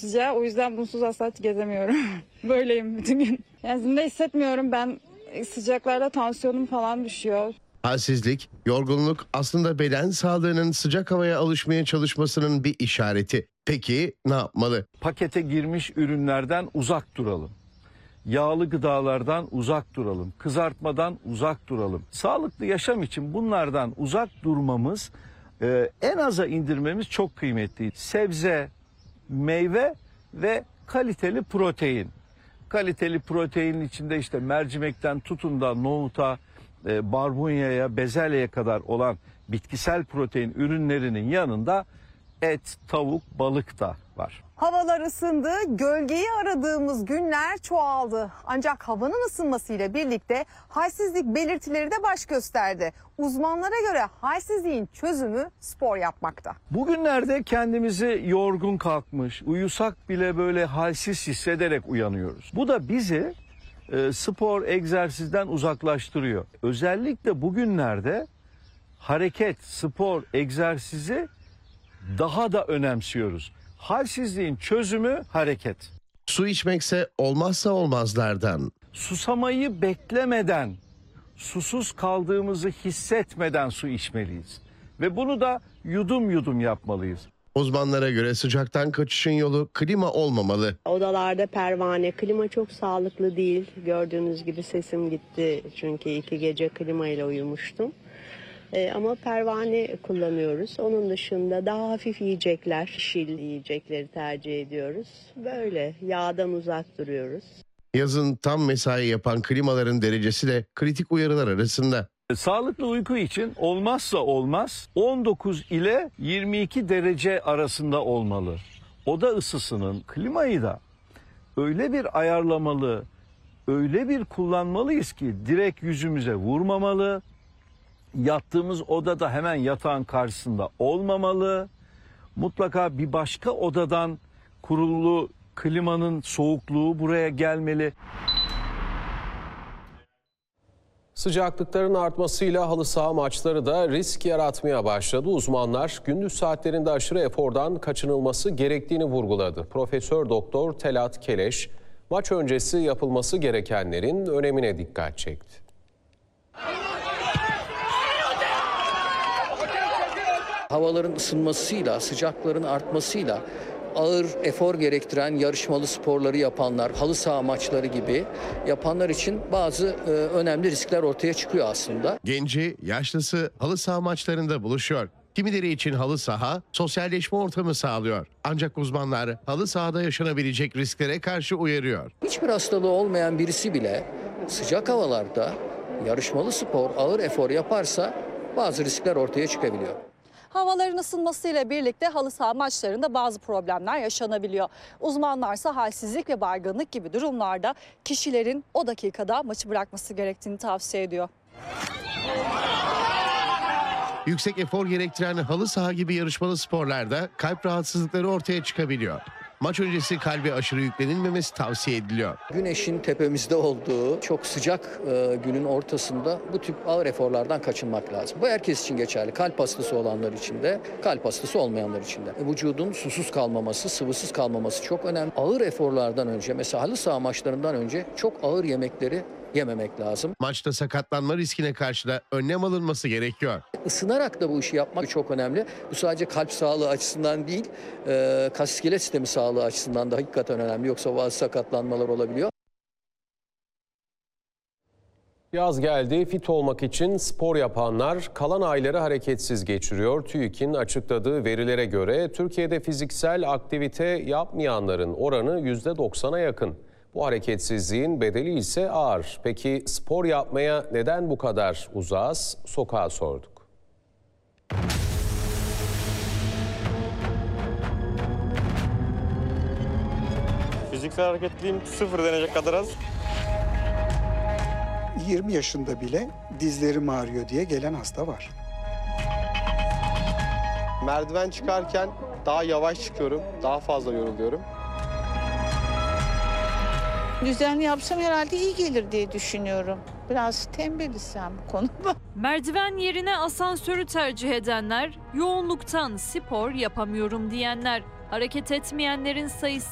sıcağı. O yüzden bunsuz asla gezemiyorum. Böyleyim bütün gün. Yani zinde hissetmiyorum. Ben sıcaklarda tansiyonum falan düşüyor. Halsizlik, yorgunluk aslında beden sağlığının sıcak havaya alışmaya çalışmasının bir işareti. Peki ne yapmalı? Pakete girmiş ürünlerden uzak duralım. Yağlı gıdalardan uzak duralım. Kızartmadan uzak duralım. Sağlıklı yaşam için bunlardan uzak durmamız, en aza indirmemiz çok kıymetli. Sebze, meyve ve kaliteli protein. Kaliteli proteinin içinde işte mercimekten tutun da nohuta, barbunyaya, bezelyeye kadar olan bitkisel protein ürünlerinin yanında et, tavuk, balık da var. Havalar ısındı, gölgeyi aradığımız günler çoğaldı. Ancak havanın ısınmasıyla birlikte halsizlik belirtileri de baş gösterdi. Uzmanlara göre halsizliğin çözümü spor yapmakta. Bugünlerde kendimizi yorgun kalkmış, uyusak bile böyle halsiz hissederek uyanıyoruz. Bu da bizi spor, egzersizden uzaklaştırıyor. Özellikle bugünlerde hareket, spor, egzersizi daha da önemsiyoruz. Halsizliğin çözümü hareket. Su içmekse olmazsa olmazlardan. Susamayı beklemeden, susuz kaldığımızı hissetmeden su içmeliyiz. Ve bunu da yudum yudum yapmalıyız. Uzmanlara göre sıcaktan kaçışın yolu klima olmamalı. Odalarda pervane, klima çok sağlıklı değil. Gördüğünüz gibi sesim gitti çünkü 2 gece klima ile uyumuştum. Ama pervane kullanıyoruz. Onun dışında daha hafif yiyecekler, şil yiyecekleri tercih ediyoruz. Böyle yağdan uzak duruyoruz. Yazın tam mesai yapan klimaların derecesi de kritik uyarılar arasında. Sağlıklı uyku için olmazsa olmaz 19 ile 22 derece arasında olmalı. Oda ısısının klimayı da öyle bir ayarlamalı, öyle bir kullanmalıyız ki direkt yüzümüze vurmamalı. Yattığımız odada hemen yatağın karşısında olmamalı. Mutlaka bir başka odadan kurulu klimanın soğukluğu buraya gelmeli. Sıcaklıkların artmasıyla halı saha maçları da risk yaratmaya başladı. Uzmanlar gündüz saatlerinde aşırı efordan kaçınılması gerektiğini vurguladı. Profesör Doktor Telat Keleş, maç öncesi yapılması gerekenlerin önemine dikkat çekti. Havaların ısınmasıyla, sıcakların artmasıyla ağır efor gerektiren yarışmalı sporları yapanlar, halı saha maçları gibi yapanlar için bazı önemli riskler ortaya çıkıyor aslında. Genci, yaşlısı halı saha maçlarında buluşuyor. Kimileri için halı saha sosyalleşme ortamı sağlıyor. Ancak uzmanlar halı sahada yaşanabilecek risklere karşı uyarıyor. Hiçbir hastalığı olmayan birisi bile sıcak havalarda yarışmalı spor, ağır efor yaparsa bazı riskler ortaya çıkabiliyor. Havaların ısınmasıyla birlikte halı saha maçlarında bazı problemler yaşanabiliyor. Uzmanlarsa halsizlik ve baygınlık gibi durumlarda kişilerin o dakikada maçı bırakması gerektiğini tavsiye ediyor. Yüksek efor gerektiren halı saha gibi yarışmalı sporlarda kalp rahatsızlıkları ortaya çıkabiliyor. Maç öncesi kalbe aşırı yüklenilmemesi tavsiye ediliyor. Güneşin tepemizde olduğu çok sıcak günün ortasında bu tip ağır eforlardan kaçınmak lazım. Bu herkes için geçerli. Kalp hastası olanlar için de, kalp hastası olmayanlar için de. Vücudun susuz kalmaması, sıvısız kalmaması çok önemli. Ağır eforlardan önce, mesela halı saha maçlarından önce çok ağır yemekleri yememek lazım. Maçta sakatlanma riskine karşı da önlem alınması gerekiyor. Isınarak da bu işi yapmak çok önemli. Bu sadece kalp sağlığı açısından değil, kas iskelet sistemi sağlığı açısından da hakikaten önemli. Yoksa bazı sakatlanmalar olabiliyor. Yaz geldi, fit olmak için spor yapanlar kalan ayları hareketsiz geçiriyor. TÜİK'in açıkladığı verilere göre Türkiye'de fiziksel aktivite yapmayanların oranı %90'a yakın. Bu hareketsizliğin bedeli ise ağır. Peki spor yapmaya neden bu kadar uzağız? Sokağa sorduk. Fiziksel hareketliliğim 0 denecek kadar az. 20 yaşında bile dizlerim ağrıyor diye gelen hasta var. Merdiven çıkarken daha yavaş çıkıyorum, daha fazla yoruluyorum. Düzenli yapsam herhalde iyi gelir diye düşünüyorum. Biraz tembeliz bu konuda. Merdiven yerine asansörü tercih edenler, yoğunluktan spor yapamıyorum diyenler, hareket etmeyenlerin sayısı